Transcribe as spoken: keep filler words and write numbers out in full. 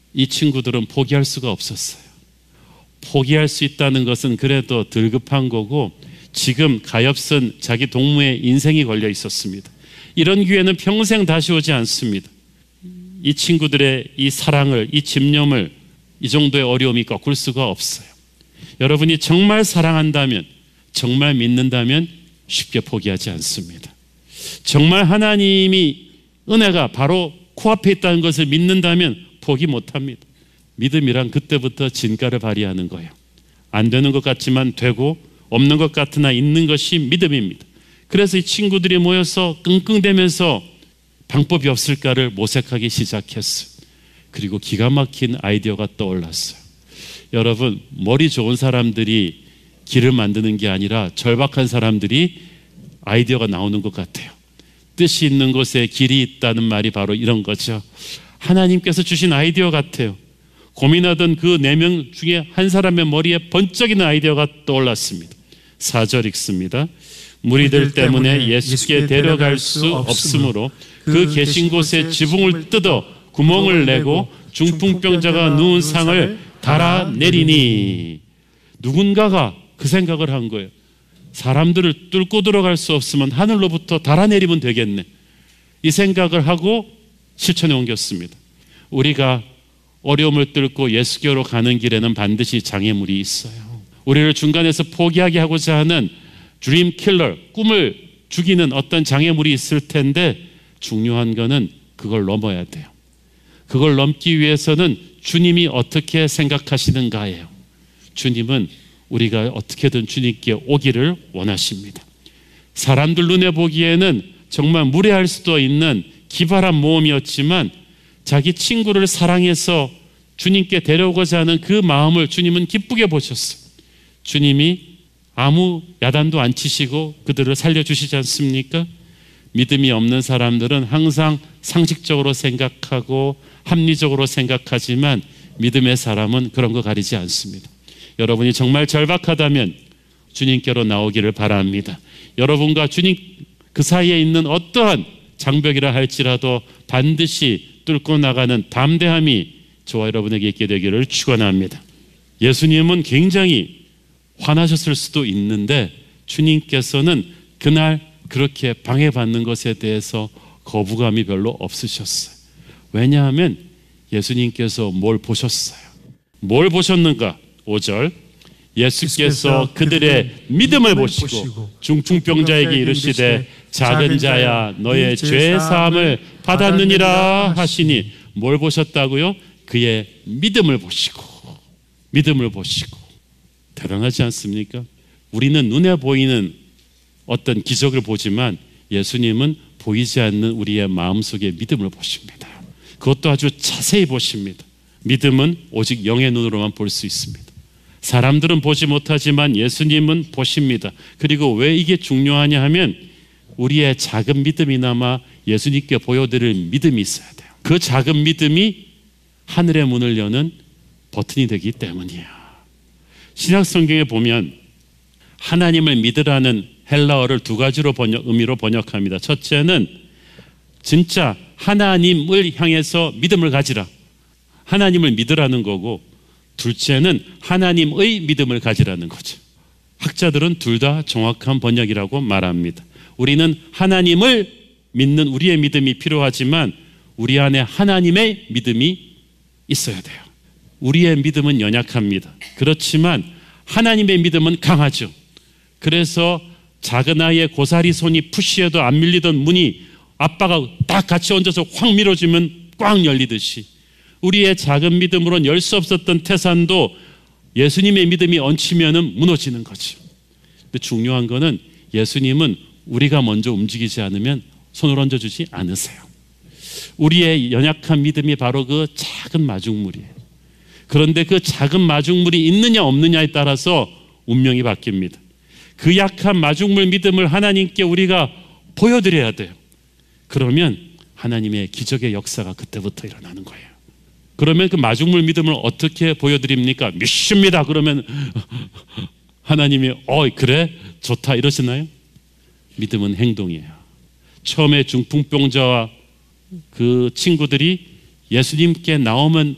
이 친구들은 포기할 수가 없었어요. 포기할 수 있다는 것은 그래도 덜 급한 거고, 지금 가엾은 자기 동무의 인생이 걸려 있었습니다. 이런 기회는 평생 다시 오지 않습니다. 이 친구들의 이 사랑을, 이 집념을 이 정도의 어려움이 꺾을 수가 없어요. 여러분이 정말 사랑한다면, 정말 믿는다면 쉽게 포기하지 않습니다. 정말 하나님이 은혜가 바로 코앞에 있다는 것을 믿는다면 포기 못합니다. 믿음이란 그때부터 진가를 발휘하는 거예요. 안 되는 것 같지만 되고, 없는 것 같으나 있는 것이 믿음입니다. 그래서 이 친구들이 모여서 끙끙대면서 방법이 없을까를 모색하기 시작했어요. 그리고 기가 막힌 아이디어가 떠올랐어요. 여러분, 머리 좋은 사람들이 길을 만드는 게 아니라 절박한 사람들이 아이디어가 나오는 것 같아요. 뜻이 있는 곳에 길이 있다는 말이 바로 이런 거죠. 하나님께서 주신 아이디어 같아요. 고민하던 그 네 명 중에 한 사람의 머리에 번쩍이는 아이디어가 떠올랐습니다. 사 절 읽습니다. 무리들 때문에 예수께 데려갈 수 없으므로 그 계신 곳에 지붕을 뜯어 구멍을 내고 중풍병자가 누운 상을 달아내리니. 누군가가 그 생각을 한 거예요. 사람들을 뚫고 들어갈 수 없으면 하늘로부터 달아내리면 되겠네. 이 생각을 하고 실천에 옮겼습니다. 우리가 어려움을 뚫고 예수교로 가는 길에는 반드시 장애물이 있어요. 우리를 중간에서 포기하게 하고자 하는 드림 킬러, 꿈을 죽이는 어떤 장애물이 있을 텐데, 중요한 거는 그걸 넘어야 돼요. 그걸 넘기 위해서는 주님이 어떻게 생각하시는가예요. 주님은 우리가 어떻게든 주님께 오기를 원하십니다. 사람들 눈에 보기에는 정말 무례할 수도 있는 기발한 모험이었지만, 자기 친구를 사랑해서 주님께 데려오고자 하는 그 마음을 주님은 기쁘게 보셨어요. 주님이 아무 야단도 안 치시고 그들을 살려주시지 않습니까? 믿음이 없는 사람들은 항상 상식적으로 생각하고 합리적으로 생각하지만, 믿음의 사람은 그런 거 가리지 않습니다. 여러분이 정말 절박하다면 주님께로 나오기를 바랍니다. 여러분과 주님 그 사이에 있는 어떠한 장벽이라 할지라도 반드시 뚫고 나가는 담대함이 저와 여러분에게 있게 되기를 축원합니다. 예수님은 굉장히 화나셨을 수도 있는데, 주님께서는 그날 그렇게 방해받는 것에 대해서 거부감이 별로 없으셨어요. 왜냐하면 예수님께서 뭘 보셨어요? 뭘 보셨는가? 오 절, 예수께서 그들의 믿음을 보시고 중풍병자에게 이르시되 작은 자야 너의 죄 사함을 받았느니라 하시니. 뭘 보셨다고요? 그의 믿음을 보시고. 믿음을 보시고. 대단하지 않습니까? 우리는 눈에 보이는 어떤 기적을 보지만 예수님은 보이지 않는 우리의 마음속의 믿음을 보십니다. 그것도 아주 자세히 보십니다. 믿음은 오직 영의 눈으로만 볼 수 있습니다. 사람들은 보지 못하지만 예수님은 보십니다. 그리고 왜 이게 중요하냐 하면, 우리의 작은 믿음이나마 예수님께 보여드릴 믿음이 있어야 돼요. 그 작은 믿음이 하늘의 문을 여는 버튼이 되기 때문이에요. 신약 성경에 보면 하나님을 믿으라는 헬라어를 두 가지로 번역, 의미로 번역합니다. 첫째는 진짜 하나님을 향해서 믿음을 가지라, 하나님을 믿으라는 거고, 둘째는 하나님의 믿음을 가지라는 거죠. 학자들은 둘 다 정확한 번역이라고 말합니다. 우리는 하나님을 믿는 우리의 믿음이 필요하지만 우리 안에 하나님의 믿음이 있어야 돼요. 우리의 믿음은 연약합니다. 그렇지만 하나님의 믿음은 강하죠. 그래서 작은 아이의 고사리 손이 푸시해도 안 밀리던 문이 아빠가 딱 같이 얹어서 확 밀어주면 꽉 열리듯이, 우리의 작은 믿음으로는 열 수 없었던 태산도 예수님의 믿음이 얹히면 무너지는 거죠. 근데 중요한 거는 예수님은 우리가 먼저 움직이지 않으면 손을 얹어주지 않으세요. 우리의 연약한 믿음이 바로 그 작은 마중물이에요. 그런데 그 작은 마중물이 있느냐 없느냐에 따라서 운명이 바뀝니다. 그 약한 마중물 믿음을 하나님께 우리가 보여드려야 돼요. 그러면 하나님의 기적의 역사가 그때부터 일어나는 거예요. 그러면 그 마중물 믿음을 어떻게 보여드립니까? 믿습니다. 그러면 하나님이 어 그래? 좋다 이러시나요? 믿음은 행동이에요. 처음에 중풍병자와 그 친구들이 예수님께 나오면